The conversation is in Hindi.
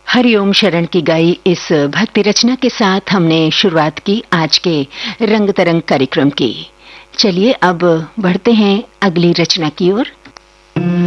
हरिओम शरण की गाई इस भक्ति रचना के साथ हमने शुरुआत की आज के रंग तरंग कार्यक्रम की। चलिए अब बढ़ते हैं अगली रचना की ओर।